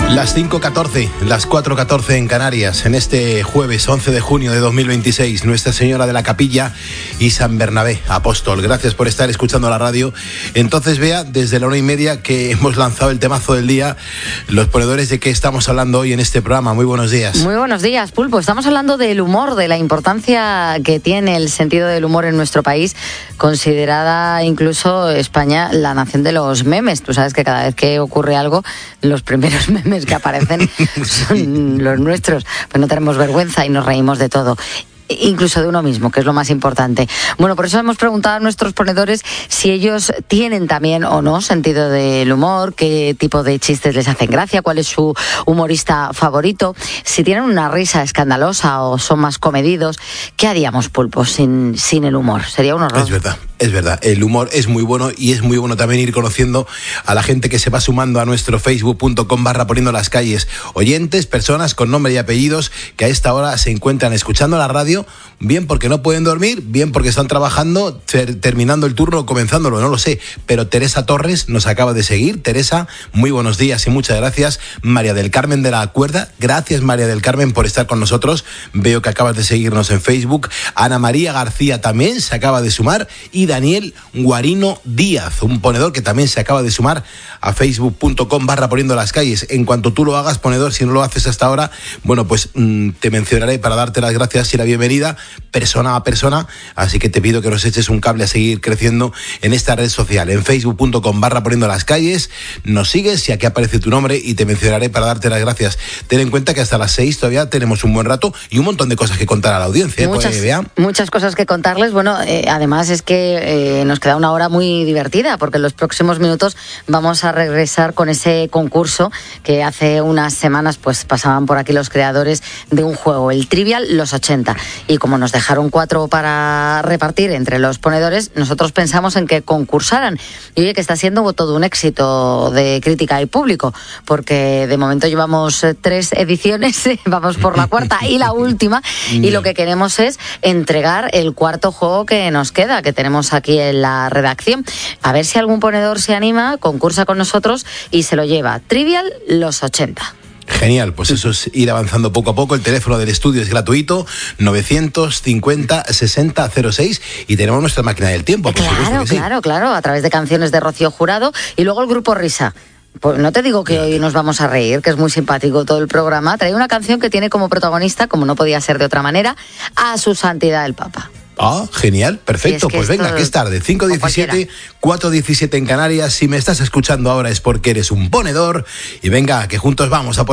Las 5:14, las 4:14 en Canarias, en este jueves 11 de junio de 2026, Nuestra Señora de la Capilla y San Bernabé, apóstol. Gracias por estar escuchando la radio. Entonces, Bea, desde la 1:30 que hemos lanzado el temazo del día, los ponedores de qué estamos hablando hoy en este programa. Muy buenos días. Muy buenos días, Pulpo. Estamos hablando del humor, de la importancia que tiene el sentido del humor en nuestro país, considerada incluso España la nación de los memes. Tú sabes que cada vez que ocurre algo, los primeros memes que aparecen son los nuestros, pues no tenemos vergüenza y nos reímos de todo, incluso de uno mismo, que es lo más importante. Bueno, por eso hemos preguntado a nuestros ponedores si ellos tienen también o no sentido del humor, qué tipo de chistes les hacen gracia, cuál es su humorista favorito, si tienen una risa escandalosa o son más comedidos. ¿Qué haríamos, Pulpo, sin el humor? Sería un horror. Es verdad, el humor es muy bueno y es muy bueno también ir conociendo a la gente que se va sumando a nuestro facebook.com/poniendo las calles. Oyentes, personas con nombre y apellidos que a esta hora se encuentran escuchando la radio, bien porque no pueden dormir, bien porque están trabajando, terminando el turno o comenzándolo, no lo sé. Pero Teresa Torres nos acaba de seguir. Teresa, muy buenos días y muchas gracias. María del Carmen de la Cuerda, gracias María del Carmen por estar con nosotros. Veo que acabas de seguirnos en Facebook. Ana María García también se acaba de sumar y Daniel Guarino Díaz, un ponedor que también se acaba de sumar a facebook.com/poniendo las calles. En cuanto tú lo hagas, ponedor, si no lo haces hasta ahora, bueno, pues te mencionaré para darte las gracias y la bienvenida persona a persona, así que te pido que nos eches un cable a seguir creciendo en esta red social, en facebook.com/poniendo las calles. Nos sigues y aquí aparece tu nombre y te mencionaré para darte las gracias. Ten en cuenta que hasta las 6 todavía tenemos un buen rato y un montón de cosas que contar a la audiencia. Muchas cosas que contarles. Bueno, además es que nos queda una hora muy divertida, porque en los próximos minutos vamos a regresar con ese concurso que hace unas semanas pues pasaban por aquí los creadores de un juego, el Trivial Los 80, y como nos dejaron 4 para repartir entre los ponedores, nosotros pensamos en que concursaran, y oye, que está siendo todo un éxito de crítica y público, porque de momento llevamos 3 ediciones, vamos por la 4ª y la última, y lo que queremos es entregar el 4º juego que nos queda, que tenemos aquí en la redacción. A ver si algún ponedor se anima, concursa con nosotros y se lo lleva. Trivial Los 80. Genial, pues eso es ir avanzando poco a poco. El teléfono del estudio es gratuito, 950-60-06, y tenemos nuestra máquina del tiempo. Claro, a través de canciones de Rocío Jurado y luego el grupo Risa. Pues no te digo que hoy nos vamos a reír, que es muy simpático todo el programa. Trae una canción que tiene como protagonista, como no podía ser de otra manera, a su santidad el Papa. Ah, genial, perfecto. Es que pues venga, que es tarde, 5:17, 4:17 en Canarias. Si me estás escuchando ahora es porque eres un ponedor. Y venga, que juntos vamos a